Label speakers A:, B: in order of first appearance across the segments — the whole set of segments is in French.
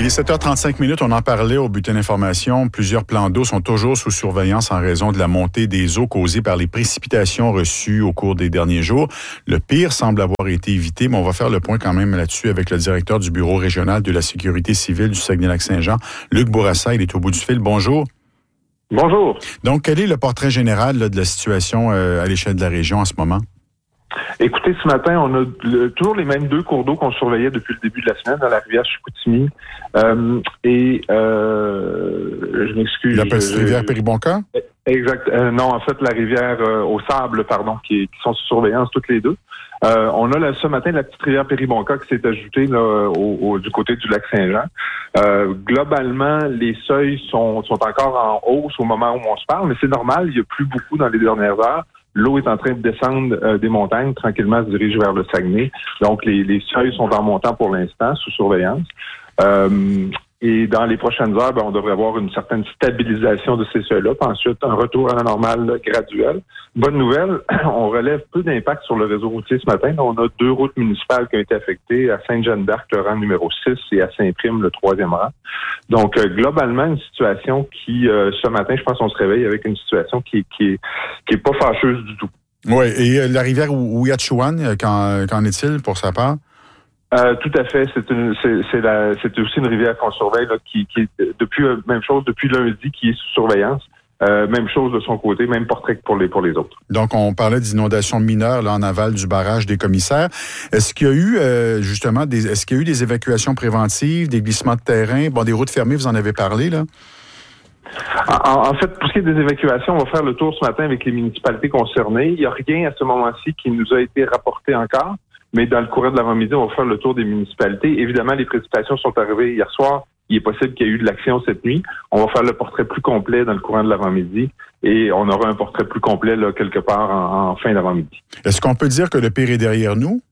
A: Il est 7h35, on en parlait au bulletin d'information. Plusieurs plans d'eau sont toujours sous surveillance en raison de la montée des eaux causées par les précipitations reçues au cours des derniers jours. Le pire semble avoir été évité, mais on va faire le point quand même là-dessus avec le directeur du Bureau régional de la sécurité civile du Saguenay-Lac-Saint-Jean, Luc Bourassa. Il est au bout du fil. Bonjour.
B: Bonjour.
A: Donc, quel est le portrait général là, de la situation à l'échelle de la région en ce moment?
B: Écoutez, ce matin, on a toujours les mêmes deux cours d'eau qu'on surveillait depuis le début de la semaine dans la rivière Chicoutimi. Je m'excuse.
A: La petite rivière Péribonka?
B: Exact. Non, en fait, la rivière au sable, qui sont sous surveillance toutes les deux. On a ce matin la petite rivière Péribonka qui s'est ajoutée là, du côté du lac Saint-Jean. Globalement, les seuils sont encore en hausse au moment où on se parle, mais c'est normal, il n'y a plus beaucoup dans les dernières heures. L'eau est en train de descendre des montagnes, tranquillement se dirige vers le Saguenay. Donc, les seuils sont en montant pour l'instant, sous surveillance. Et dans les prochaines heures, on devrait avoir une certaine stabilisation de ces seuils-là, puis ensuite un retour à la normale graduel. Bonne nouvelle, on relève peu d'impact sur le réseau routier ce matin. On a 2 routes municipales qui ont été affectées, à Sainte-Jeanne-d'Arc, le rang numéro 6, et à Saint-Prime, le 3e rang. Donc, globalement, une situation qui, ce matin, je pense qu'on se réveille avec une situation qui est pas fâcheuse du tout.
A: Oui, et la rivière Ouiachiouane, qu'en est-il pour sa part?
B: Tout à fait. C'est aussi une rivière qu'on surveille là, qui est depuis lundi, qui est sous surveillance. Même chose de son côté, même portrait que pour les autres. Donc,
A: on parlait d'inondations mineures là, en aval du barrage des Commissaires. Est-ce qu'il y a eu des évacuations préventives, des glissements de terrain? Bon, des routes fermées, vous en avez parlé, là?
B: En fait, pour ce qui est des évacuations, on va faire le tour ce matin avec les municipalités concernées. Il n'y a rien à ce moment-ci qui nous a été rapporté encore. Mais dans le courant de l'avant-midi, on va faire le tour des municipalités. Évidemment, les précipitations sont arrivées hier soir. Il est possible qu'il y ait eu de l'action cette nuit. On va faire le portrait plus complet dans le courant de l'avant-midi et on aura un portrait plus complet là, quelque part en fin d'avant-midi.
A: Est-ce qu'on peut dire que le pire est derrière nous?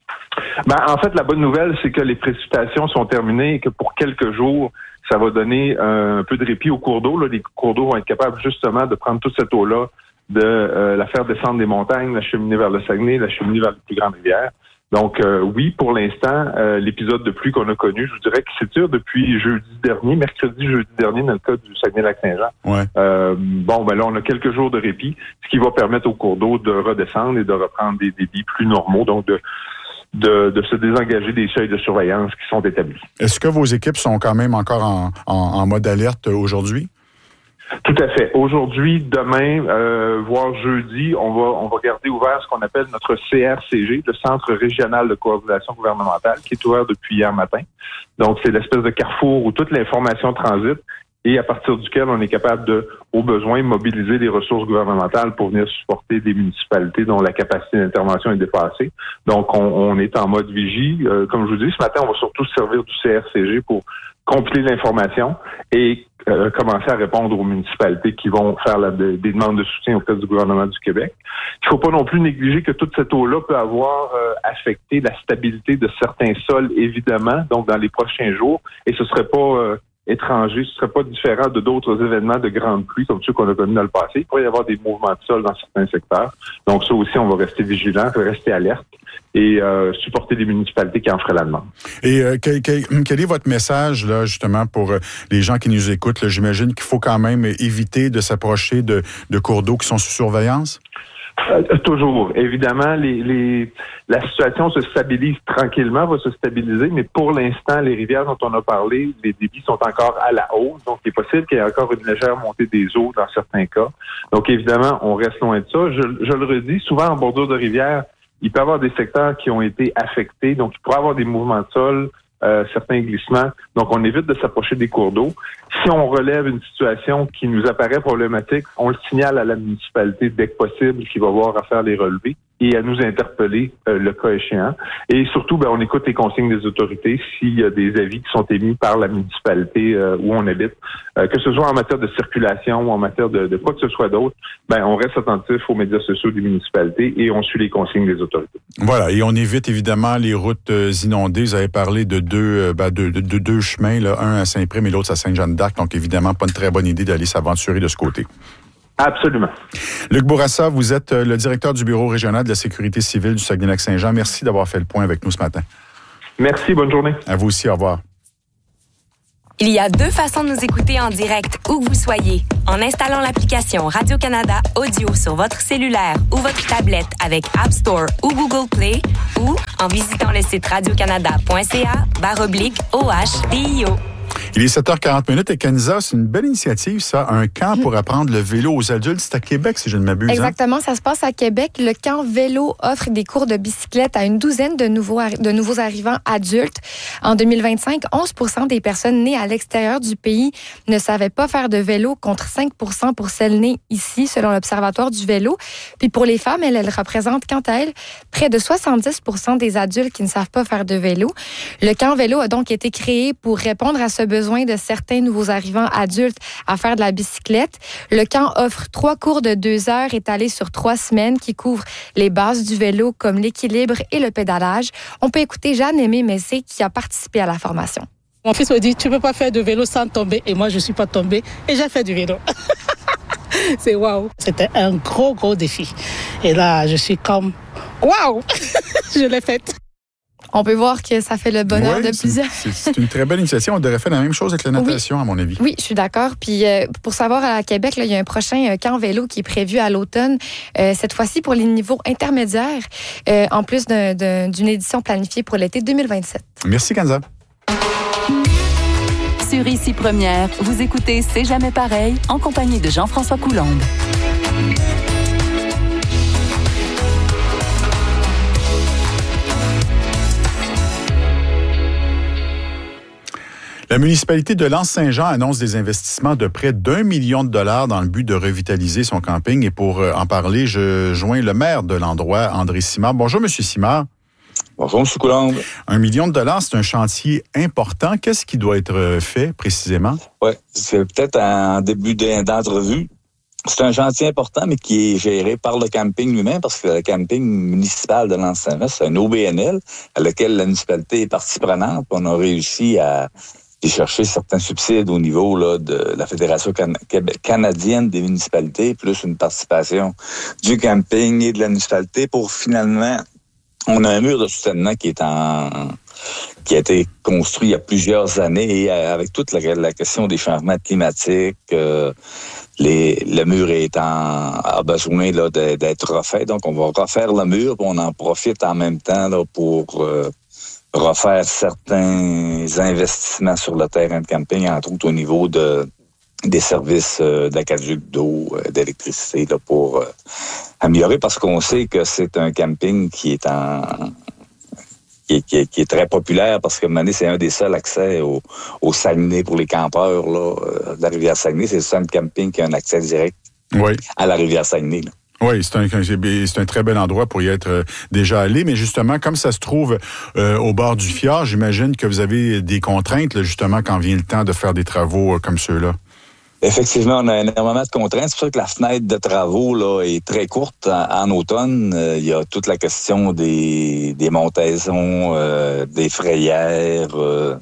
B: En fait, la bonne nouvelle, c'est que les précipitations sont terminées et que pour quelques jours, ça va donner un peu de répit aux cours d'eau. Là. Les cours d'eau vont être capables justement de prendre toute cette eau-là, de la faire descendre des montagnes, la cheminer vers le Saguenay, la cheminer vers les plus grandes rivières. Donc, oui, pour l'instant, l'épisode de pluie qu'on a connu, je vous dirais qu'il s'étire depuis mercredi, jeudi dernier, dans le cas du Saguenay-Lac-Saint-Jean.
A: Ouais.
B: Là, on a quelques jours de répit, ce qui va permettre aux cours d'eau de redescendre et de reprendre des débits plus normaux, donc de se désengager des seuils de surveillance qui sont établis.
A: Est-ce que vos équipes sont quand même encore en mode alerte aujourd'hui?
B: Tout à fait. Aujourd'hui, demain, voire jeudi, on va garder ouvert ce qu'on appelle notre CRCG, le Centre régional de coordination gouvernementale, qui est ouvert depuis hier matin. Donc, c'est l'espèce de carrefour où toute l'information transite et à partir duquel on est capable de, au besoin, mobiliser des ressources gouvernementales pour venir supporter des municipalités dont la capacité d'intervention est dépassée. Donc, on est en mode vigie. Comme je vous dis, ce matin, on va surtout se servir du CRCG pour compiler l'information et commencer à répondre aux municipalités qui vont faire des demandes de soutien auprès du gouvernement du Québec. Il ne faut pas non plus négliger que toute cette eau-là peut avoir affecté la stabilité de certains sols, évidemment, donc dans les prochains jours, et ce ne serait pas étranger, ce ne serait pas différent de d'autres événements de grande pluie comme ceux qu'on a connus dans le passé. Il pourrait y avoir des mouvements de sol dans certains secteurs. Donc ça aussi, on va rester vigilant, rester alerte et supporter les municipalités qui en feraient la demande.
A: Et quel est votre message là justement pour les gens qui nous écoutent? Là, j'imagine qu'il faut quand même éviter de s'approcher de cours d'eau qui sont sous surveillance?
B: Toujours. Évidemment, la situation se stabilise tranquillement, va se stabiliser, mais pour l'instant, les rivières dont on a parlé, les débits sont encore à la hausse, donc il est possible qu'il y ait encore une légère montée des eaux dans certains cas. Donc évidemment, on reste loin de ça. Je le redis, souvent en bordure de rivière, il peut y avoir des secteurs qui ont été affectés, donc il pourrait y avoir des mouvements de sol, certains glissements. Donc, on évite de s'approcher des cours d'eau. Si on relève une situation qui nous apparaît problématique, on le signale à la municipalité dès que possible, qui va avoir à faire les relevés et à nous interpeller le cas échéant. Et surtout, on écoute les consignes des autorités s'il y a des avis qui sont émis par la municipalité où on habite, que ce soit en matière de circulation ou en matière de quoi que ce soit d'autre, on reste attentif aux médias sociaux des municipalités et on suit les consignes des autorités.
A: Voilà, et on évite évidemment les routes inondées. Vous avez parlé de deux chemins, là, un à Saint-Prime et l'autre à Sainte-Jeanne-d'Arc, donc évidemment pas une très bonne idée d'aller s'aventurer de ce côté.
B: Absolument.
A: Luc Bourassa, vous êtes le directeur du Bureau régional de la sécurité civile du Saguenay-Lac-Saint-Jean. Merci d'avoir fait le point avec nous ce matin.
B: Merci, bonne journée.
A: À vous aussi, au revoir.
C: Il y a deux façons de nous écouter en direct, où que vous soyez. En installant l'application Radio-Canada Audio sur votre cellulaire ou votre tablette avec App Store ou Google Play, ou en visitant le site radiocanada.ca/OHDIO.
A: Il est 7h40 et Kenza, c'est une belle initiative, ça. Un camp pour apprendre le vélo aux adultes. C'est à Québec, si je ne m'abuse.
D: Exactement, ça se passe à Québec. Le camp vélo offre des cours de bicyclette à une douzaine de nouveaux arrivants adultes. En 2025, 11% des personnes nées à l'extérieur du pays ne savaient pas faire de vélo, contre 5% pour celles nées ici, selon l'Observatoire du vélo. Puis pour les femmes, elles représentent, quant à elles, près de 70% des adultes qui ne savent pas faire de vélo. Le camp vélo a donc été créé pour répondre à ce besoin de certains nouveaux arrivants adultes à faire de la bicyclette. Le camp offre 3 cours de 2 heures étalés sur 3 semaines qui couvrent les bases du vélo comme l'équilibre et le pédalage. On peut écouter Jeanne-Aimée Messé qui a participé à la formation.
E: Mon fils me dit, tu ne peux pas faire de vélo sans tomber. Et moi, je ne suis pas tombée et j'ai fait du vélo. C'est waouh. C'était un gros défi. Et là, je suis comme, waouh, je l'ai faite.
D: On peut voir que ça fait le bonheur de plusieurs.
A: C'est une très belle initiative. On devrait faire la même chose avec la natation, à mon avis.
D: Oui, je suis d'accord. Puis pour savoir, à Québec, là, il y a un prochain camp vélo qui est prévu à l'automne, cette fois-ci pour les niveaux intermédiaires, en plus d'une édition planifiée pour l'été 2027.
A: Merci, Kenza.
F: Sur Ici Première, vous écoutez C'est jamais pareil, en compagnie de Jean-François Coulombe.
A: La municipalité de L'Anse-Saint-Jean annonce des investissements de près d'1 million de dollars dans le but de revitaliser son camping. Et pour en parler, je joins le maire de l'endroit, André Simard. Bonjour, M. Simard.
G: Bonjour, M. Coulombe.
A: 1 million de dollars, c'est un chantier important. Qu'est-ce qui doit être fait précisément?
G: Oui, c'est peut-être en début d'entrevue. C'est un chantier important, mais qui est géré par le camping lui-même, parce que le camping municipal de L'Anse-Saint-Jean, c'est un OBNL, à lequel la municipalité est partie prenante. On a réussi à chercher certains subsides au niveau là, de la Fédération canadienne des municipalités, plus une participation du camping et de la municipalité pour finalement, on a un mur de soutènement qui a été construit il y a plusieurs années et avec toute la question des changements climatiques, le mur a besoin là, d'être refait. Donc, on va refaire le mur, puis on en profite en même temps là, pour refaire certains investissements sur le terrain de camping, entre autres au niveau des services d'aqueduc d'eau, d'électricité, là, pour améliorer, parce qu'on sait que c'est un camping qui est qui est très populaire, parce que Mané, c'est un des seuls accès au Saguenay pour les campeurs là, de la rivière Saguenay. C'est le seul camping qui a un accès direct à la rivière Saguenay. Là.
A: Oui, c'est un très bel endroit pour y être déjà allé, mais justement, comme ça se trouve au bord du fjord, j'imagine que vous avez des contraintes, là, justement, quand vient le temps de faire des travaux comme ceux-là.
G: Effectivement, on a énormément de contraintes. C'est pour ça que la fenêtre de travaux là, est très courte en automne. Il y a toute la question des montaisons, des frayères,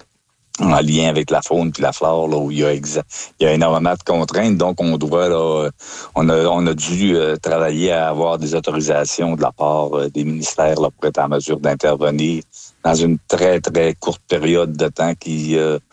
G: en lien avec la faune puis la flore, là, où il y a énormément de contraintes. Donc, on doit, là, on a dû travailler à avoir des autorisations de la part des ministères là, pour être en mesure d'intervenir dans une très, très courte période de temps qui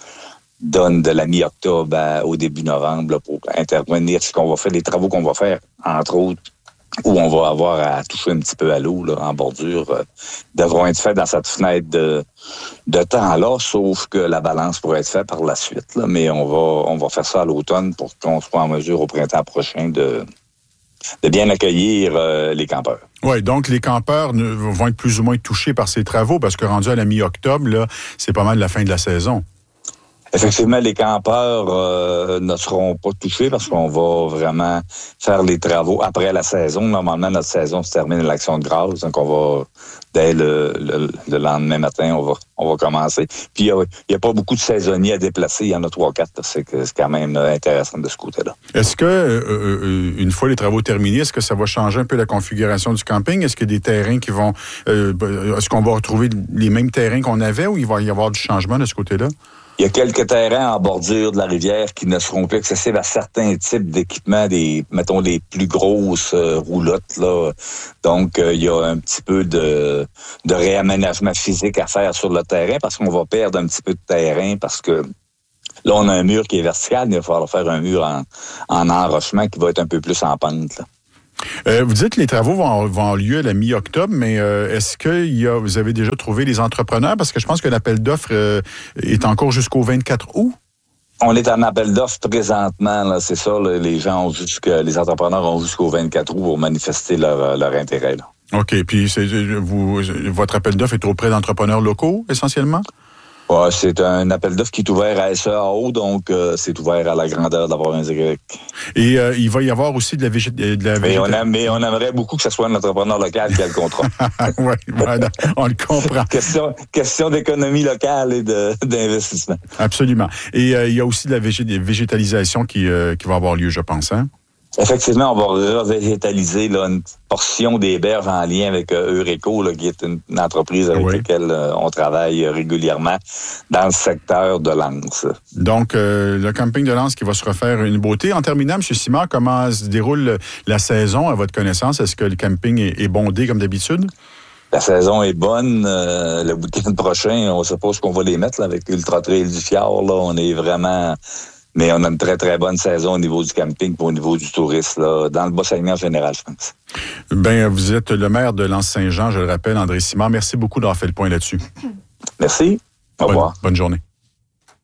G: donne de la mi-octobre au début novembre là, pour intervenir. Ce qu'on va faire, les travaux qu'on va faire, entre autres, où on va avoir à toucher un petit peu à l'eau là, en bordure, devront être faits dans cette fenêtre de temps-là, sauf que la balance pourrait être faite par la suite. Là, mais on va faire ça à l'automne pour qu'on soit en mesure au printemps prochain de bien accueillir les campeurs.
A: Oui, donc les campeurs vont être plus ou moins touchés par ces travaux, parce que rendu à la mi-octobre, là, c'est pas mal la fin de la saison.
G: Effectivement, les campeurs ne seront pas touchés parce qu'on va vraiment faire les travaux après la saison. Normalement, notre saison se termine à l'Action de grâce. Donc, on va, dès le lendemain matin, on va commencer. Puis, il n'y a pas beaucoup de saisonniers à déplacer. Il y en a 3-4. C'est quand même intéressant de ce côté-là.
A: Est-ce que, une fois les travaux terminés, est-ce que ça va changer un peu la configuration du camping? Est-ce qu'il y a des terrains qui vont... est-ce qu'on va retrouver les mêmes terrains qu'on avait ou il va y avoir du changement de ce côté-là?
G: Il y a quelques terrains en bordure de la rivière qui ne seront plus accessibles à certains types d'équipements, mettons les plus grosses roulottes là. Donc il y a un petit peu de réaménagement physique à faire sur le terrain parce qu'on va perdre un petit peu de terrain parce que Là, on a un mur qui est vertical, mais il va falloir faire un mur en enrochement qui va être un peu plus en pente, là.
A: Vous dites que les travaux vont avoir lieu à la mi-octobre, mais est-ce que vous avez déjà trouvé les entrepreneurs? Parce que je pense que l'appel d'offres est en cours jusqu'au 24 août.
G: On est en appel d'offres présentement, là, c'est ça. Là, les entrepreneurs ont jusqu'au 24 août pour manifester leur intérêt, là.
A: OK. Puis votre appel d'offres est auprès d'entrepreneurs locaux, essentiellement?
G: Ouais, c'est un appel d'offres qui est ouvert à SEAO, donc c'est ouvert à la grandeur de la province de Québec.
A: Et il va y avoir aussi de la végétation.
G: Mais on aimerait beaucoup que ce soit un entrepreneur local qui a le contrat.
A: Oui, voilà, on le comprend.
G: Question d'économie locale et d'investissement.
A: Absolument. Et il y a aussi de la végétalisation qui va avoir lieu, je pense, hein?
G: Effectivement, on va revégétaliser là, une portion des berges en lien avec Eureco, là, qui est une entreprise avec laquelle on travaille régulièrement dans le secteur de Lens.
A: Donc, le camping de Lens qui va se refaire une beauté. En terminant, M. Simard, comment se déroule la saison à votre connaissance? Est-ce que le camping est bondé comme d'habitude?
G: La saison est bonne. Le week-end prochain, on ne sait pas ce qu'on va les mettre là, avec l'Ultra Trail du Fjord. Là, on est vraiment... Mais on a une très, très bonne saison au niveau du camping et au niveau du tourisme, là, dans le Bas-Saguenay en général, je pense.
A: Bien, vous êtes le maire de Lens-Saint-Jean, je le rappelle, André Simard. Merci beaucoup d'avoir fait le point là-dessus.
G: Merci. Au revoir.
A: Bonne journée.